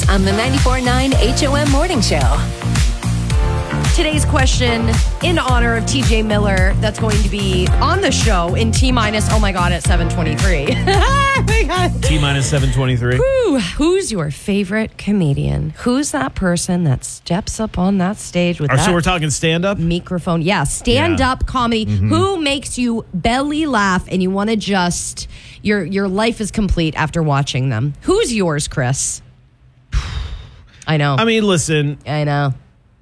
on the 94.9 HOM Morning Show. Today's question in honor of TJ Miller, that's going to be on the show in T-minus, oh my God, at 7:23. Oh my God. T-minus 7:23. Who's your favorite comedian? Who's that person that steps up on that stage with that So we're talking stand-up? microphone? Yeah, stand-up comedy. Who makes you belly laugh and you want to just, your life is complete after watching them? Who's yours, Chris? I know. I mean, listen. I know.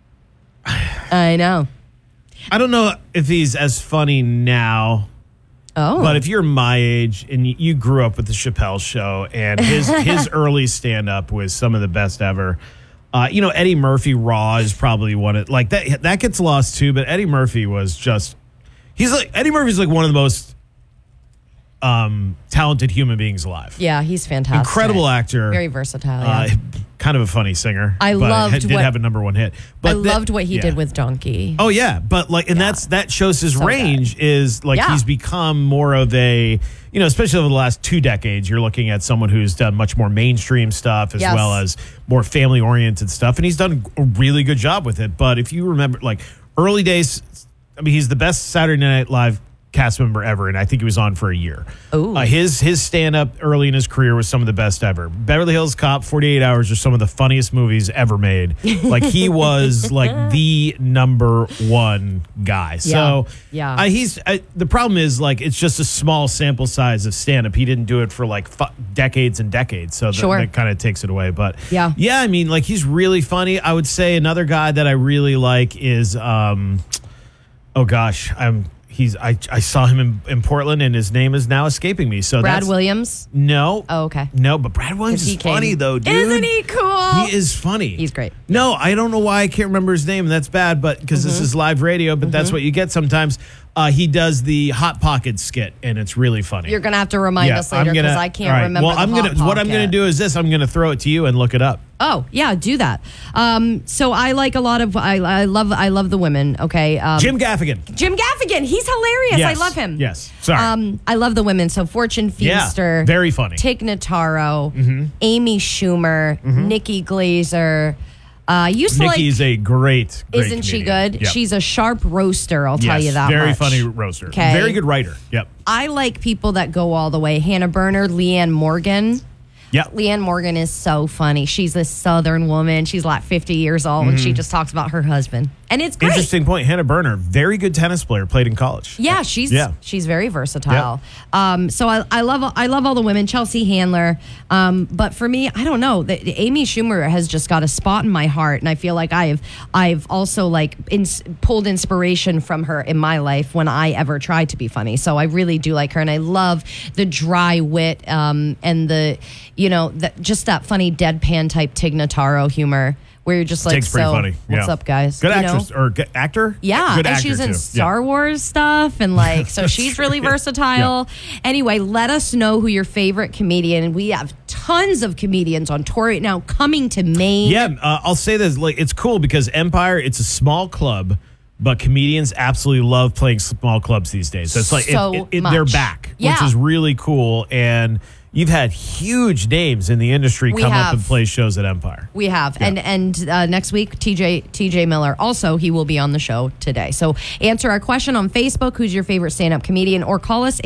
I know. I don't know if he's as funny now. Oh. But if you're my age and you grew up with the Chappelle Show and his early stand-up was some of the best ever. Eddie Murphy Raw is probably one of, like, that gets lost too, but Eddie Murphy was just, Eddie Murphy's like one of the most talented human beings alive. Yeah, he's fantastic. Incredible actor. Very versatile. Yeah. Kind of a funny singer. I loved did have a number one hit. But I loved what he did with Donkey. Oh yeah, but that shows his range good. is like he's become more of a, especially over the last 2 decades, you're looking at someone who's done much more mainstream stuff as well as more family oriented stuff, and he's done a really good job with it. But if you remember, like, early days, I mean, he's the best Saturday Night Live cast member ever, and I think he was on for a year. His stand-up early in his career was some of the best ever. Beverly Hills Cop, 48 Hours are some of the funniest movies ever made. Like, he was like the number one guy. So the problem is, like, it's just a small sample size of stand-up. He didn't do it for like decades and decades, so that kind of takes it away. But I mean, like, he's really funny. I would say another guy that I really like is I saw him in Portland, and his name is now escaping me. So Brad Williams? No. Oh, okay. No, but Brad Williams is funny, though, dude. Isn't he cool? He is funny. He's great. No, I don't know why I can't remember his name, and that's bad, but because this is live radio, but that's what you get sometimes. He does the Hot Pocket skit, and it's really funny. You're going to have to remind us later because I can't remember what I'm going to do is this. I'm going to throw it to you and look it up. Oh, yeah, do that. So I like a lot of, I love the women, okay? Jim Gaffigan. He's hilarious. Yes. I love him. Yes, sorry. I love the women. So Fortune Feimster. Very funny. Tig Notaro, Amy Schumer, Nikki Glazer. Nikki's a great isn't she comedian. good? Yep. She's a sharp roaster, I'll tell you that very much. funny roaster. Okay. Very good writer. Yep. I like people that go all the way. Hannah Berner, Leanne Morgan. Yep. Leanne Morgan is so funny. She's a Southern woman. She's like 50 years old, and she just talks about her husband. And it's great. Interesting point. Hannah Berner, very good tennis player, played in college. Yeah, she's very versatile. Yep. So I love all the women. Chelsea Handler. But for me, I don't know. Amy Schumer has just got a spot in my heart, and I feel like I've also like pulled inspiration from her in my life when I ever tried to be funny. So I really do like her, and I love the dry wit and the just that funny deadpan type Tig Notaro humor. Where you're just like, Tig's pretty funny. What's up, guys? Good actress or actor? Yeah, good and she's in Star Wars stuff, and like, so she's really versatile. Yeah. Anyway, let us know who your favorite comedian. We have tons of comedians on tour right now coming to Maine. Yeah, I'll say this: like, it's cool because Empire, it's a small club, but comedians absolutely love playing small clubs these days. So it's like they're back, which is really cool. And you've had huge names in the industry come up and play shows at Empire. We have. Yeah. And next week, TJ Miller, also, he will be on the show today. So answer our question on Facebook, who's your favorite stand-up comedian, or call us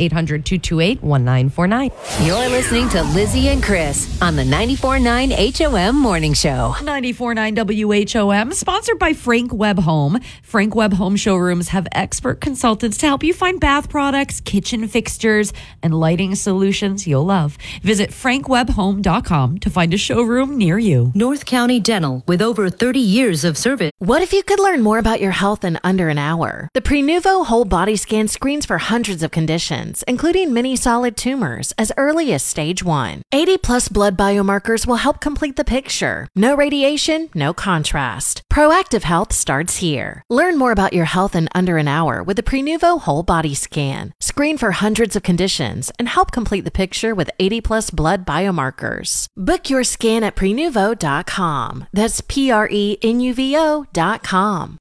800-228-1949. You're listening to Lizzie and Chris on the 94.9 HOM Morning Show. 94.9 WHOM, sponsored by Frank Webb Home. Frank Webb Home showrooms have expert consultants to help you find bath products, kitchen fixtures, and lighting solutions you'll love. Visit frankwebbhome.com to find a showroom near you. North County Dental, with over 30 years of service. What if you could learn more about your health in under an hour? The Prenuvo Whole Body Scan screens for hundreds of conditions, including many solid tumors, as early as stage 1. 80-plus blood biomarkers will help complete the picture. No radiation, no contrast. Proactive health starts here. Learn more about your health in under an hour with the Prenuvo Whole Body Scan. Screen for hundreds of conditions and help complete the picture with 80-plus blood biomarkers. Book your scan at Prenuvo.com. That's Prenuvo.com.